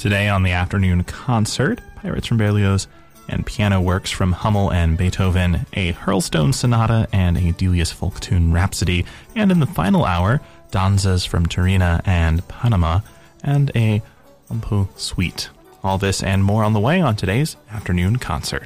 Today on the afternoon concert, Pirates from Berlioz and piano works from Hummel and Beethoven, a Hurlstone Sonata and a Delius folk tune Rhapsody, and in the final hour, Danzas from Turina and Panama, and a Umpo Suite. All this and more on the way on today's afternoon concert.